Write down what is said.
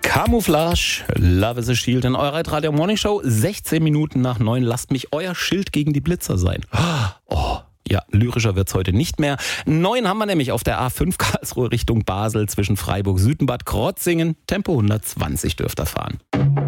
Camouflage, Love is a Shield in eurer Radio Morning Show. 16 Minuten nach 9, lasst mich euer Schild gegen die Blitzer sein. Oh, ja, lyrischer wird's heute nicht mehr. 9 haben wir nämlich auf der A5 Karlsruhe Richtung Basel zwischen Freiburg, Süden, Bad Krotzingen. Tempo 120 dürft ihr fahren.